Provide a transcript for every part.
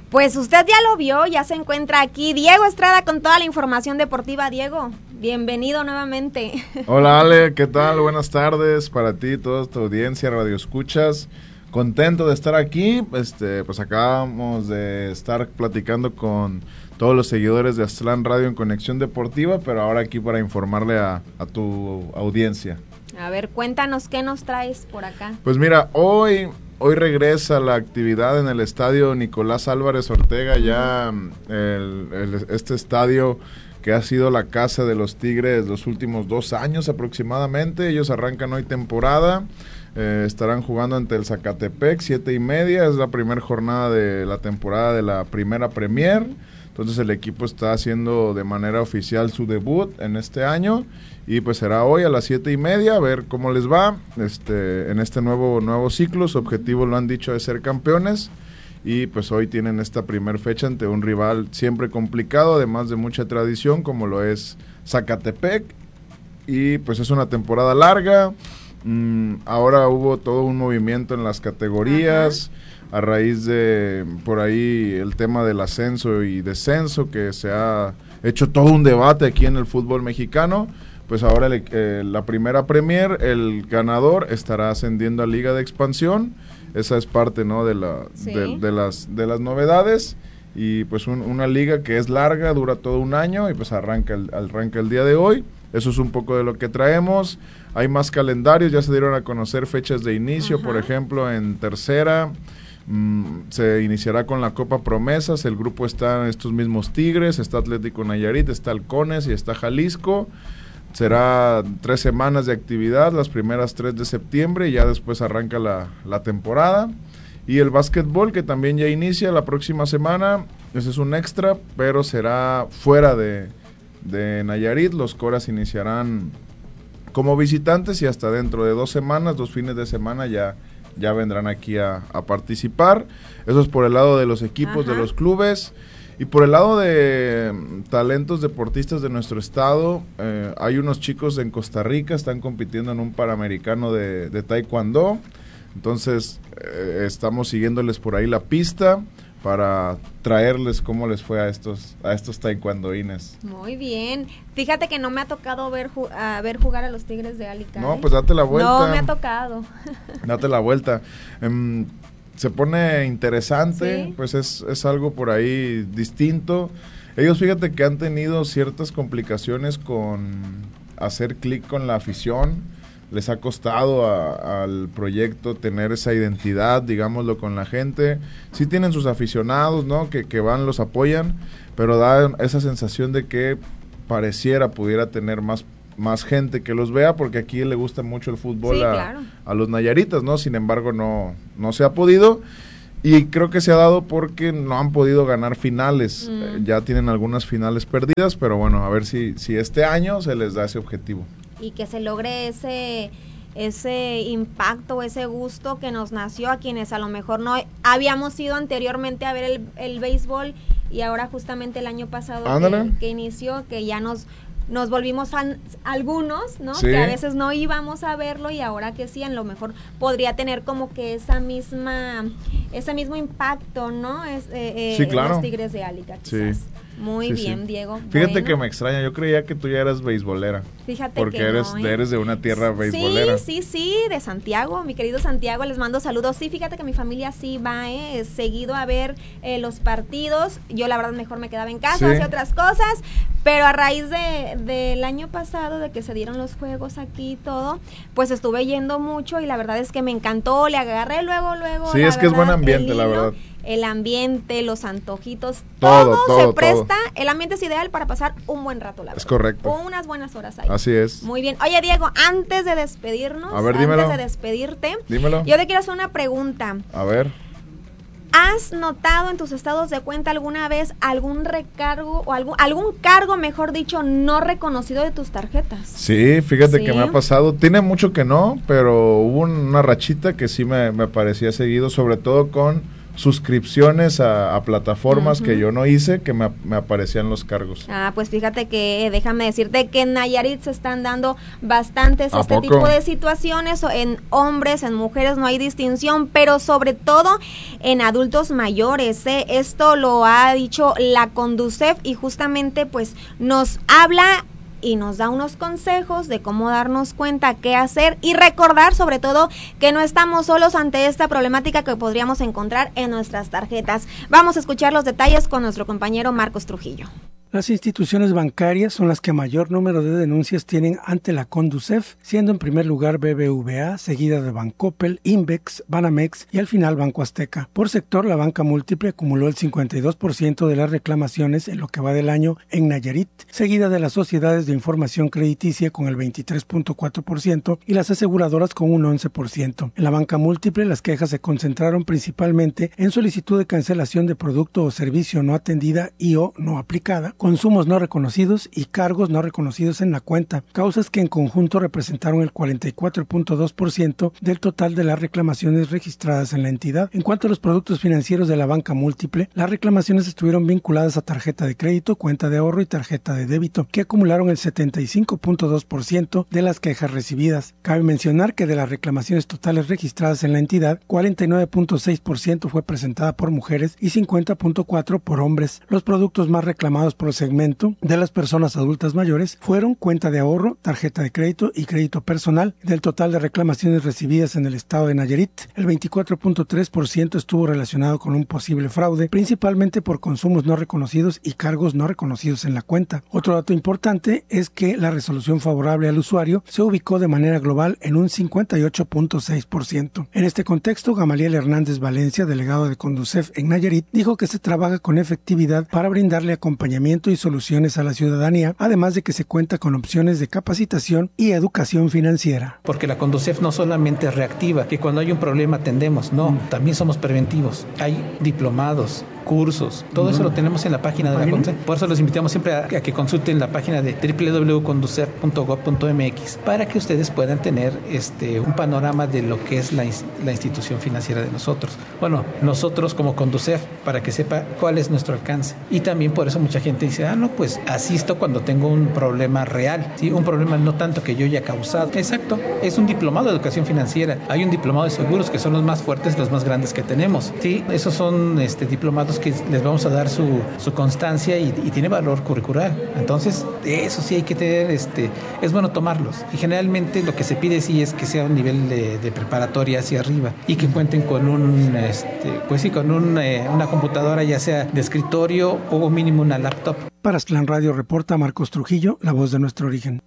Pues usted ya lo vio, ya se encuentra aquí Diego Estrada con toda la información deportiva. Diego, bienvenido nuevamente. Hola Ale, ¿qué tal? Buenas tardes para ti, toda tu audiencia, Radio Escuchas. Contento de estar aquí, pues acabamos de estar platicando con todos los seguidores de Aztlán Radio en Conexión Deportiva, pero ahora aquí para informarle a tu audiencia. A ver, cuéntanos qué nos traes por acá. Pues mira, hoy regresa la actividad en el estadio Nicolás Álvarez Ortega, ya este estadio que ha sido la casa de los Tigres los últimos 2 años aproximadamente. Ellos arrancan hoy temporada, estarán jugando ante el Zacatepec, 7:30, es la primera jornada de la temporada de la Primera Premier. Entonces el equipo está haciendo de manera oficial su debut en este año y pues será hoy a las 7:30, a ver cómo les va en este nuevo ciclo. Su objetivo, lo han dicho, es ser campeones y pues hoy tienen esta primer fecha ante un rival siempre complicado, además de mucha tradición como lo es Zacatepec, y pues es una temporada larga. Ahora hubo todo un movimiento en las categorías. Ajá. A raíz de por ahí el tema del ascenso y descenso, que se ha hecho todo un debate aquí en el fútbol mexicano, pues ahora la Primera Premier, el ganador estará ascendiendo a Liga de Expansión. Esa es parte, ¿no?, de las novedades, y pues una liga que es larga, dura todo un año y pues arranca el día de hoy. Eso es un poco de lo que traemos. Hay más calendarios, ya se dieron a conocer fechas de inicio. Ajá. Por ejemplo, en tercera se iniciará con la Copa Promesas. El grupo está en estos mismos Tigres, está Atlético Nayarit, está Halcones y está Jalisco. Será 3 semanas de actividad, las primeras 3 de septiembre, y ya después arranca la temporada. Y el básquetbol, que también ya inicia la próxima semana. Ese es un extra, pero será fuera de Nayarit. Los Coras iniciarán como visitantes y hasta dentro de 2 semanas, 2 fines de semana ya vendrán aquí a participar. Eso es por el lado de los equipos. Ajá. De los clubes. Y por el lado de talentos deportistas de nuestro estado, hay unos chicos en Costa Rica, están compitiendo en un Panamericano de Taekwondo. Entonces estamos siguiéndoles por ahí la pista para traerles cómo les fue a estos taekwondoines. Muy bien. Fíjate que no me ha tocado ver jugar a los Tigres de Alicante. No, pues date la vuelta. No me ha tocado. Date la vuelta. Se pone interesante. ¿Sí? Pues es algo por ahí distinto. Ellos, fíjate que han tenido ciertas complicaciones con hacer clic con la afición. Les ha costado al proyecto tener esa identidad, digámoslo, con la gente. Sí tienen sus aficionados, ¿no?, que van, los apoyan, pero da esa sensación de que pudiera tener más gente que los vea, porque aquí le gusta mucho el fútbol. Sí, claro, a los nayaritas, ¿no? Sin embargo, no se ha podido, y creo que se ha dado porque no han podido ganar finales. Ya tienen algunas finales perdidas, pero bueno, a ver si este año se les da ese objetivo. Y que se logre ese impacto, ese gusto que nos nació a quienes a lo mejor no habíamos ido anteriormente a ver el béisbol, y ahora justamente el año pasado que inició, que ya nos volvimos algunos, ¿no? Sí. Que a veces no íbamos a verlo, y ahora que sí, a lo mejor podría tener como que ese mismo impacto, ¿no? Sí, claro. En los Tigres de Alicante, quizás. Sí. Muy bien, Diego. Fíjate que me extraña, yo creía que tú ya eras beisbolera. Fíjate porque que eres de una tierra beisbolera. Sí, de Santiago, mi querido Santiago, les mando saludos. Sí, fíjate que mi familia sí va seguido a ver los partidos. Yo la verdad mejor me quedaba en casa, hacía otras cosas, pero a raíz del año pasado, de que se dieron los juegos aquí y todo, pues estuve yendo mucho, y la verdad es que me encantó, le agarré luego. Sí, es que es buen ambiente, la verdad. El ambiente, los antojitos, todo se presta. El ambiente es ideal para pasar un buen rato, la verdad. Es correcto. Unas buenas horas ahí. Así es. Muy bien. Oye, Diego, antes de despedirnos, dímelo. Antes de despedirte, dímelo. Yo te quiero hacer una pregunta. A ver. ¿Has notado en tus estados de cuenta alguna vez algún recargo o algún cargo, mejor dicho, no reconocido de tus tarjetas? Sí, fíjate que me ha pasado. Tiene mucho que no, pero hubo una rachita que sí me parecía seguido, sobre todo con suscripciones a plataformas que yo no hice, que me aparecían los cargos. Pues fíjate que déjame decirte que en Nayarit se están dando bastantes tipo de situaciones, en hombres, en mujeres, no hay distinción, pero sobre todo en adultos mayores. Esto lo ha dicho la Conducef y justamente pues nos habla y nos da unos consejos de cómo darnos cuenta qué hacer y recordar sobre todo que no estamos solos ante esta problemática que podríamos encontrar en nuestras tarjetas. Vamos a escuchar los detalles con nuestro compañero Marcos Trujillo. Las instituciones bancarias son las que mayor número de denuncias tienen ante la Conducef, siendo en primer lugar BBVA, seguida de Bancoppel, Invex, Banamex y al final Banco Azteca. Por sector, la banca múltiple acumuló el 52% de las reclamaciones en lo que va del año en Nayarit, seguida de las sociedades de información crediticia con el 23.4% y las aseguradoras con un 11%. En la banca múltiple, las quejas se concentraron principalmente en solicitud de cancelación de producto o servicio no atendida y o no aplicada, consumos no reconocidos y cargos no reconocidos en la cuenta, causas que en conjunto representaron el 44.2% del total de las reclamaciones registradas en la entidad. En cuanto a los productos financieros de la banca múltiple, las reclamaciones estuvieron vinculadas a tarjeta de crédito, cuenta de ahorro y tarjeta de débito, que acumularon el 75.2% de las quejas recibidas. Cabe mencionar que de las reclamaciones totales registradas en la entidad, 49.6% fue presentada por mujeres y 50.4% por hombres. Los productos más reclamados por segmento de las personas adultas mayores fueron cuenta de ahorro, tarjeta de crédito y crédito personal. Del total de reclamaciones recibidas en el estado de Nayarit, el 24.3% estuvo relacionado con un posible fraude, principalmente por consumos no reconocidos y cargos no reconocidos en la cuenta. Otro dato importante es que la resolución favorable al usuario se ubicó de manera global en un 58.6%. En este contexto, Gamaliel Hernández Valencia, delegado de Conducef en Nayarit, dijo que se trabaja con efectividad para brindarle acompañamiento y soluciones a la ciudadanía, además de que se cuenta con opciones de capacitación y educación financiera. Porque la Conducef no solamente es reactiva, que cuando hay un problema atendemos, no, también somos preventivos. Hay diplomados, cursos, todo eso lo tenemos en la página de la Conducef. Por eso los invitamos siempre a que consulten la página de www.conducef.gov.mx para que ustedes puedan tener un panorama de lo que es la institución financiera de nosotros. Bueno, nosotros como Conducef, para que sepa cuál es nuestro alcance. Y también por eso mucha gente dice, pues asisto cuando tengo un problema real, ¿sí? Un problema no tanto que yo haya causado. Exacto, es un diplomado de educación financiera. Hay un diplomado de seguros que son los más fuertes, los más grandes que tenemos. Sí, esos son diplomados que les vamos a dar su constancia y tiene valor curricular. Entonces, eso sí hay que tener, es bueno tomarlos. Y generalmente lo que se pide sí es que sea un nivel de preparatoria hacia arriba y que cuenten con una computadora, ya sea de escritorio o mínimo una laptop. Para Aztlán Radio reporta Marcos Trujillo, la voz de nuestro origen.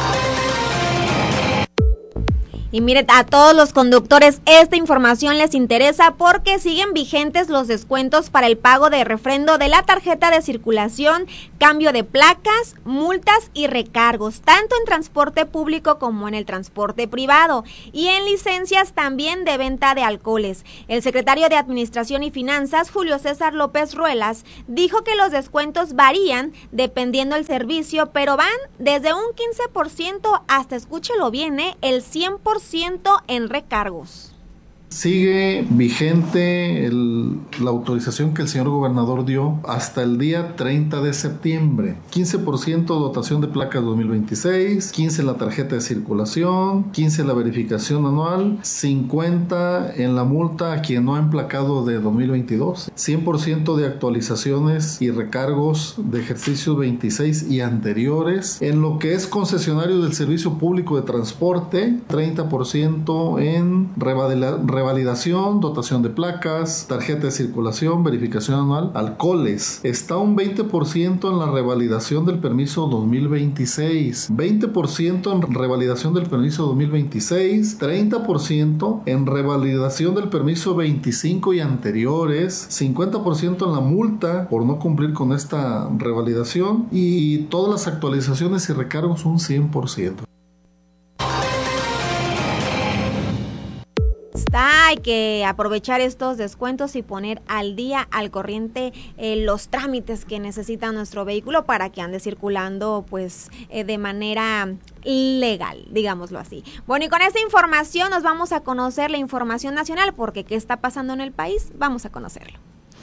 Y miren, a todos los conductores esta información les interesa porque siguen vigentes los descuentos para el pago de refrendo de la tarjeta de circulación, cambio de placas, multas y recargos, tanto en transporte público como en el transporte privado y en licencias también de venta de alcoholes. El secretario de Administración y Finanzas, Julio César López Ruelas, dijo que los descuentos varían dependiendo del servicio, pero van desde un 15% hasta, escúchelo bien, el 100% en recargos. Sigue vigente la autorización que el señor gobernador dio hasta el día 30 de septiembre. 15% dotación de placas 2026, 15% la tarjeta de circulación, 15% la verificación anual, 50% en la multa a quien no ha emplacado de 2022, 100% de actualizaciones y recargos de ejercicios 26 y anteriores. En lo que es concesionario del servicio público de transporte, 30% en revalidación, dotación de placas, tarjeta de circulación, verificación anual, alcoholes. Está un 20% en la revalidación del permiso 2026, 20% en revalidación del permiso 2026, 30% en revalidación del permiso 25 y anteriores, 50% en la multa por no cumplir con esta revalidación y todas las actualizaciones y recargos un 100%. hay que aprovechar estos descuentos y poner al día, al corriente, los trámites que necesita nuestro vehículo para que ande circulando pues de manera legal, digámoslo así. Bueno, y con esta información nos vamos a conocer la información nacional, porque ¿qué está pasando en el país? Vamos a conocerlo.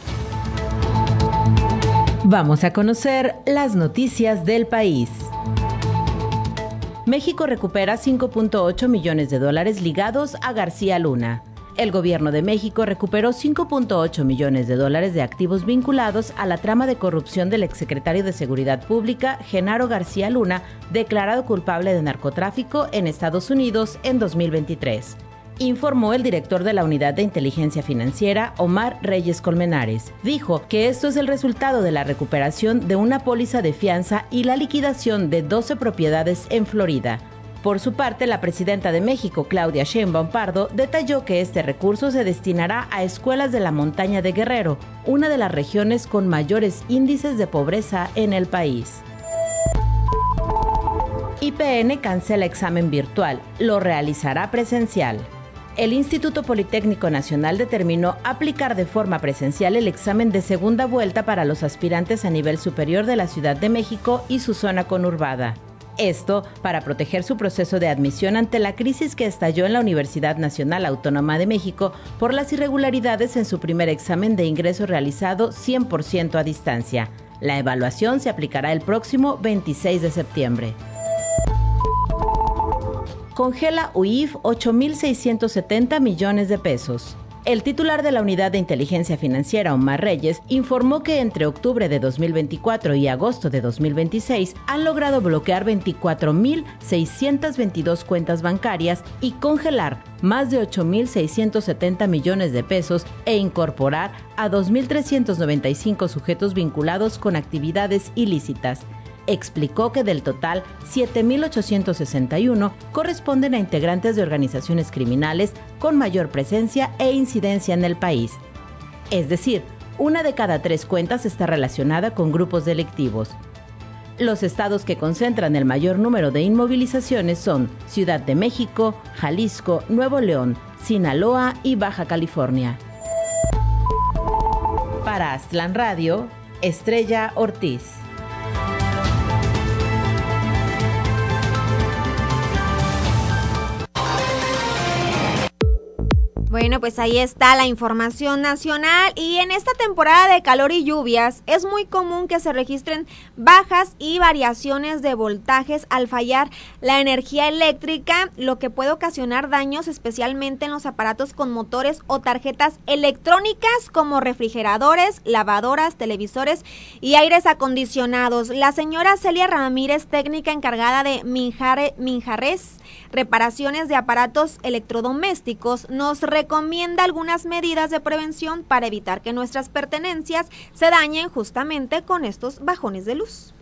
Vamos a conocer las noticias del país. México recupera $5.8 millones ligados a García Luna. El gobierno de México recuperó $5.8 millones de activos vinculados a la trama de corrupción del exsecretario de Seguridad Pública, Genaro García Luna, declarado culpable de narcotráfico en Estados Unidos en 2023. Informó el director de la Unidad de Inteligencia Financiera, Omar Reyes Colmenares. Dijo que esto es el resultado de la recuperación de una póliza de fianza y la liquidación de 12 propiedades en Florida. Por su parte, la presidenta de México, Claudia Sheinbaum Pardo, detalló que este recurso se destinará a escuelas de la montaña de Guerrero, una de las regiones con mayores índices de pobreza en el país. IPN cancela examen virtual, lo realizará presencial. El Instituto Politécnico Nacional determinó aplicar de forma presencial el examen de segunda vuelta para los aspirantes a nivel superior de la Ciudad de México y su zona conurbada. Esto para proteger su proceso de admisión ante la crisis que estalló en la Universidad Nacional Autónoma de México por las irregularidades en su primer examen de ingreso realizado 100% a distancia. La evaluación se aplicará el próximo 26 de septiembre. Congela UIF 8.670 millones de pesos. El titular de la Unidad de Inteligencia Financiera, Omar Reyes, informó que entre octubre de 2024 y agosto de 2026 han logrado bloquear 24.622 cuentas bancarias y congelar más de 8.670 millones de pesos e incorporar a 2.395 sujetos vinculados con actividades ilícitas. Explicó que del total, 7.861 corresponden a integrantes de organizaciones criminales con mayor presencia e incidencia en el país. Es decir, 1 de cada 3 cuentas está relacionada con grupos delictivos. Los estados que concentran el mayor número de inmovilizaciones son Ciudad de México, Jalisco, Nuevo León, Sinaloa y Baja California. Para Aztlán Radio, Estrella Ortiz. Bueno, pues ahí está la información nacional, y en esta temporada de calor y lluvias es muy común que se registren bajas y variaciones de voltajes al fallar la energía eléctrica, lo que puede ocasionar daños especialmente en los aparatos con motores o tarjetas electrónicas como refrigeradores, lavadoras, televisores y aires acondicionados. La señora Celia Ramírez, técnica encargada de Minjarres Reparaciones de Aparatos Electrodomésticos, nos recomienda algunas medidas de prevención para evitar que nuestras pertenencias se dañen justamente con estos bajones de luz.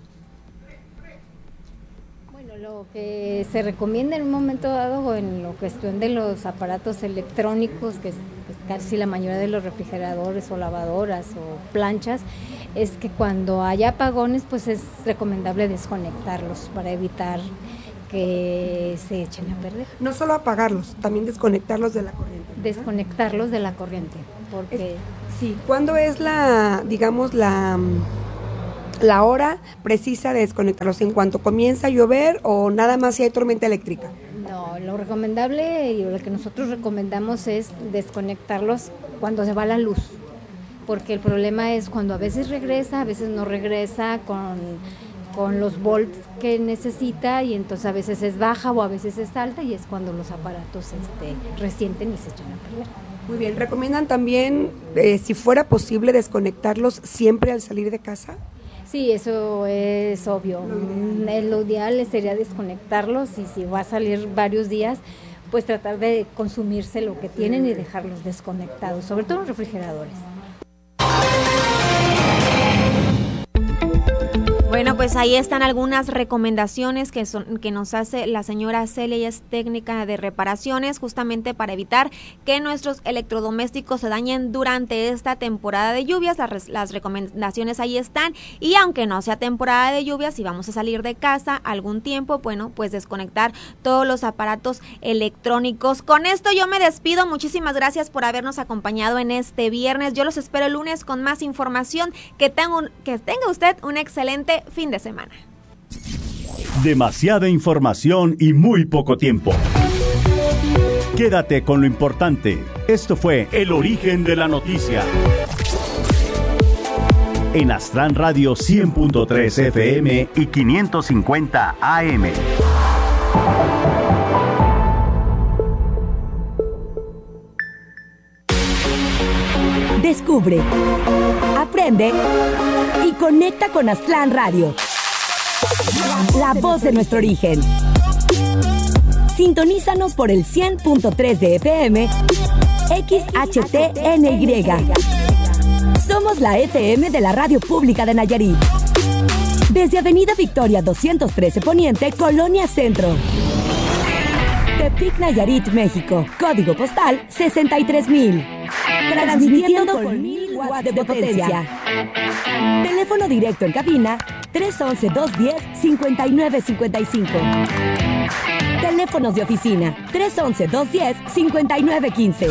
Bueno, lo que se recomienda en un momento dado en la cuestión de los aparatos electrónicos, que es casi la mayoría de los refrigeradores o lavadoras o planchas, es que cuando haya apagones, pues es recomendable desconectarlos para evitar que se echen a perder. No solo apagarlos, también desconectarlos de la corriente. Desconectarlos de la corriente, porque... Sí, ¿cuándo es la hora precisa de desconectarlos? ¿En cuanto comienza a llover o nada más si hay tormenta eléctrica? No, lo recomendable y lo que nosotros recomendamos es desconectarlos cuando se va la luz, porque el problema es cuando a veces regresa, a veces no regresa con los volts que necesita, y entonces a veces es baja o a veces es alta, y es cuando los aparatos resienten y se echan a perder. Muy bien, ¿recomiendan también, si fuera posible, desconectarlos siempre al salir de casa? Sí, eso es obvio. Lo ideal sería desconectarlos, y si va a salir varios días, pues tratar de consumirse lo que tienen y dejarlos desconectados, sobre todo los refrigeradores. Bueno, pues ahí están algunas recomendaciones que nos hace la señora Celia, ella es técnica de reparaciones, justamente para evitar que nuestros electrodomésticos se dañen durante esta temporada de lluvias. Las recomendaciones ahí están, y aunque no sea temporada de lluvias, si vamos a salir de casa algún tiempo, bueno, pues desconectar todos los aparatos electrónicos. Con esto yo me despido, muchísimas gracias por habernos acompañado en este viernes. Yo los espero el lunes con más información. Que tenga usted un excelente fin de semana. Demasiada información y muy poco tiempo. Quédate con lo importante. Esto fue El Origen de la Noticia. En Aztlán Radio 100.3 FM y 550 AM. Descubre, aprende y conecta con Aztlán Radio. La voz de nuestro origen. Sintonízanos por el 100.3 de FM, XHTNY. Somos la FM de la Radio Pública de Nayarit. Desde Avenida Victoria 213 Poniente, Colonia Centro. Tepic, Nayarit, México. Código postal 63,000. Transmitiendo con 1000 watts de potencia. Teléfono directo en cabina 311-210-5955. Teléfonos de oficina 311-210-5915.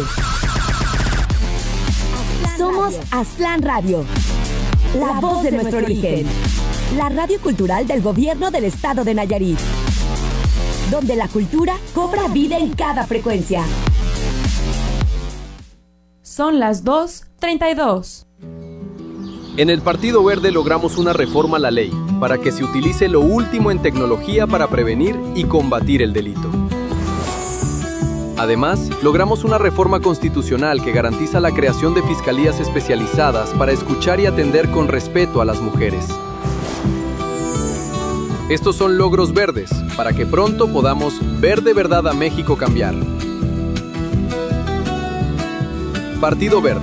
Somos Aztlán Radio, la voz de nuestro origen. La radio cultural del gobierno del estado de Nayarit, donde la cultura cobra vida en cada frecuencia. Son las 2:32. En el Partido Verde logramos una reforma a la ley para que se utilice lo último en tecnología para prevenir y combatir el delito. Además, logramos una reforma constitucional que garantiza la creación de fiscalías especializadas para escuchar y atender con respeto a las mujeres. Estos son logros verdes, para que pronto podamos ver de verdad a México cambiar. Partido Verde.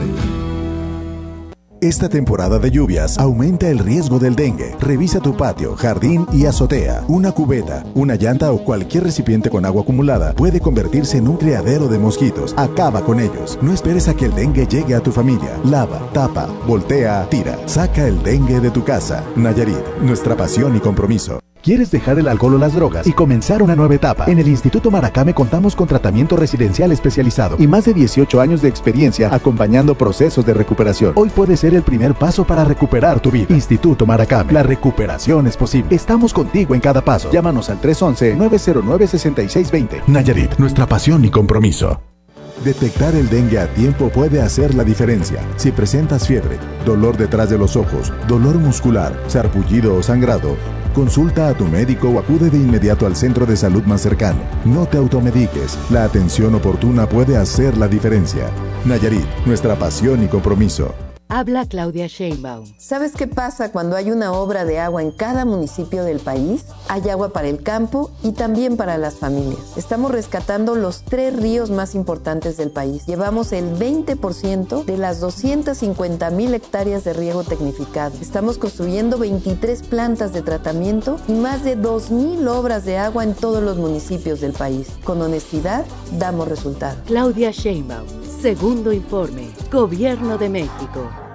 Esta temporada de lluvias aumenta el riesgo del dengue. Revisa tu patio, jardín y azotea. Una cubeta, una llanta o cualquier recipiente con agua acumulada puede convertirse en un criadero de mosquitos. Acaba con ellos. No esperes a que el dengue llegue a tu familia. Lava, tapa, voltea, tira. Saca el dengue de tu casa. Nayarit, nuestra pasión y compromiso. ¿Quieres dejar el alcohol o las drogas y comenzar una nueva etapa? En el Instituto Maracame contamos con tratamiento residencial especializado y más de 18 años de experiencia acompañando procesos de recuperación. Hoy puede ser el primer paso para recuperar tu vida. Instituto Maracame, la recuperación es posible. Estamos contigo en cada paso. Llámanos al 311-909-6620. Nayarit, nuestra pasión y compromiso. Detectar el dengue a tiempo puede hacer la diferencia. Si presentas fiebre, dolor detrás de los ojos, dolor muscular, sarpullido o sangrado, consulta a tu médico o acude de inmediato al centro de salud más cercano. No te automediques. La atención oportuna puede hacer la diferencia. Nayarit, nuestra pasión y compromiso. Habla Claudia Sheinbaum. ¿Sabes qué pasa cuando hay una obra de agua en cada municipio del país? Hay agua para el campo y también para las familias. Estamos rescatando los 3 ríos más importantes del país. Llevamos el 20% de las 250,000 hectáreas de riego tecnificado. Estamos construyendo 23 plantas de tratamiento y más de 2,000 obras de agua en todos los municipios del país. Con honestidad, damos resultados. Claudia Sheinbaum. Segundo informe. Gobierno de México.